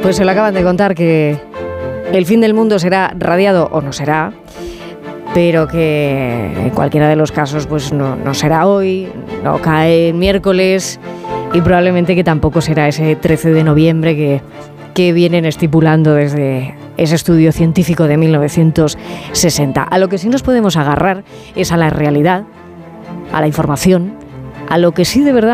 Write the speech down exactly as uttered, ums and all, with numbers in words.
Pues se lo acaban de contar que el fin del mundo será radiado o no será, pero que en cualquiera de los casos pues no, no será hoy, no cae el miércoles y probablemente que tampoco será ese trece de noviembre que, que vienen estipulando desde ese estudio científico de mil novecientos sesenta. A lo que sí nos podemos agarrar es a la realidad, a la información, a lo que sí de verdad